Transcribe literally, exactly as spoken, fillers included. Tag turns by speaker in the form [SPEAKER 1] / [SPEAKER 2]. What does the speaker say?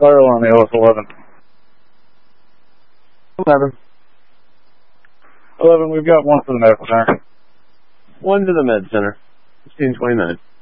[SPEAKER 1] Spiral on the O S eleven.
[SPEAKER 2] eleven.
[SPEAKER 1] eleven, we've got one for the med center.
[SPEAKER 2] One to the med center. fifteen twenty-nine.